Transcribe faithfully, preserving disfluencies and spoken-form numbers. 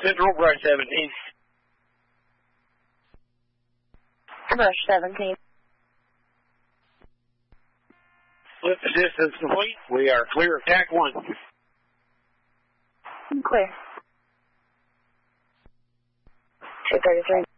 Central, brush seventeen. Brush seventeen. Split the distance complete. We are clear of T A C one. Clear. two thirty-three.